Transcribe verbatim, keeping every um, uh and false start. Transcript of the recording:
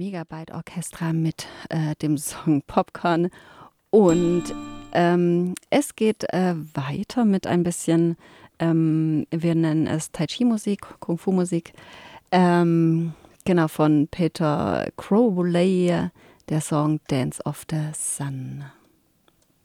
Megabyte Orchestra mit äh, dem Song Popcorn. Und ähm, es geht äh, weiter mit ein bisschen, ähm, wir nennen es Tai Chi Musik, Kung Fu Musik, ähm, genau, von Peter Crowley, der Song Dance of the Sun.